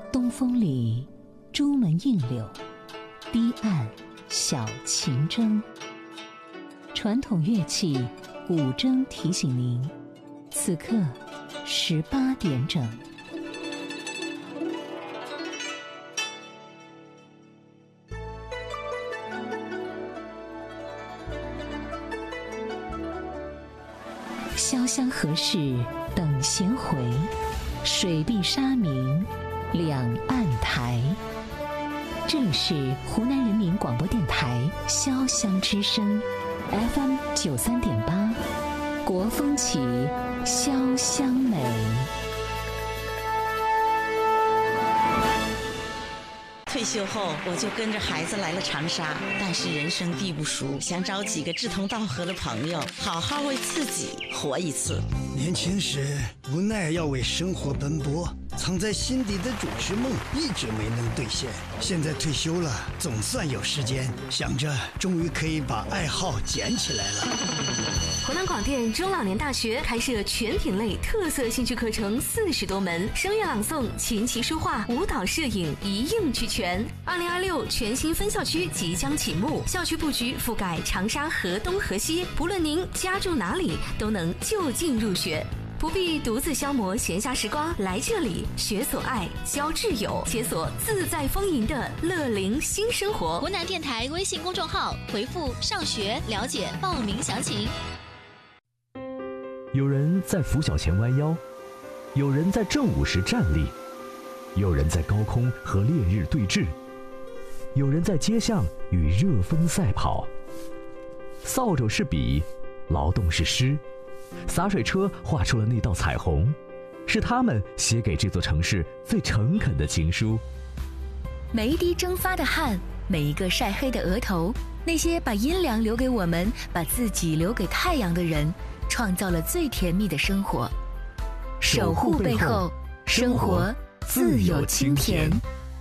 东风里，朱门映柳，堤岸小琴筝。传统乐器古筝提醒您，此刻18点整。潇湘何事等闲回，水碧沙明两岸台。这里是湖南人民广播电台潇湘之声 FM 93.8，国风起，潇湘美。 退休后，我就跟着孩子来了长沙，但是人生地不熟，想找几个志同道合的朋友，好好为自己活一次。 年轻时无奈要为生活奔波，藏在心底的主持梦一直没能兑现。现在退休了，总算有时间，想着终于可以把爱好捡起来了。 湖南广电中老年大学开设全品类特色兴趣课程40多门，声乐朗诵、琴棋书画、舞蹈、摄影一应俱全。2026全新分校区即将启幕，校区布局覆盖长沙河东河西，不论您家住哪里，都能就近入学。不必独自消磨闲暇时光，来这里学所爱，交挚友，解锁自在丰盈的乐龄新生活。 湖南电台微信公众号回复上学了解报名详情。 有人在拂晓前弯腰，有人在正午时站立，有人在高空和烈日对峙，有人在街巷与热风赛跑。扫帚是笔，劳动是诗，洒水车画出了那道彩虹，是他们写给这座城市最诚恳的情书。 每一滴蒸发的汗，每一个晒黑的额头，那些把阴凉留给我们，把自己留给太阳的人，创造了最甜蜜的生活。守护背后，生活自有清甜。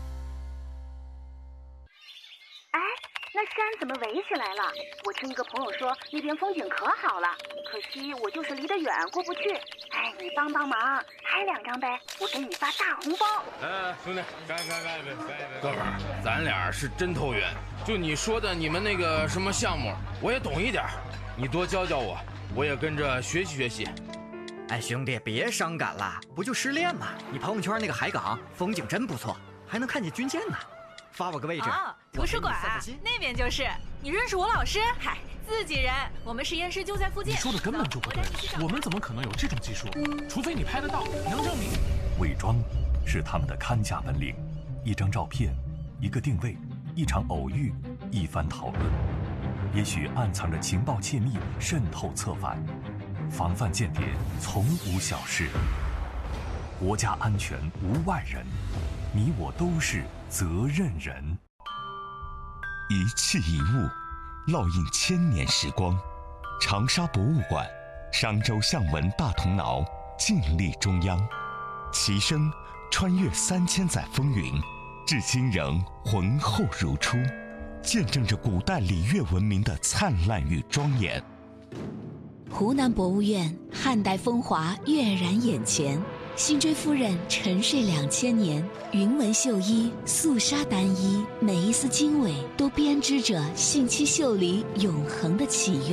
那山怎么围起来了？我听一个朋友说那边风景可好了，可惜我就是离得远过不去。哎，你帮帮忙，拍2张呗，我给你发大红包。 兄弟，干！哥们儿，咱俩是真投缘。就你说的你们那个什么项目，我也懂一点，你多教教我，我也跟着学习学习。 哎，兄弟，别伤感了，不就失恋吗？你朋友圈那个海港风景真不错，还能看见军舰呢。发我个位置。 图书馆那边就是。你认识我老师？嗨，自己人，我们实验室就在附近。 你说的根本就不对，我们怎么可能有这种技术？除非你拍得到，能证明。 伪装是他们的看家本领，一张照片，一个定位，一场偶遇，一番讨论，也许暗藏着情报窃密渗透策反，防范间谍从无小事，国家安全无外人，你我都是责任人。 一器一物，烙印1000年时光。长沙博物馆，商周象纹大铜挠，尽力中央。其声穿越3000载风云，至今仍浑厚如初，见证着古代礼乐文明的灿烂与庄严。 湖南博物院汉代风华跃然眼前，辛追夫人沉睡2000年，云纹绣衣，素纱单衣，每一丝经纬都编织着信息秀里永恒的祈愿。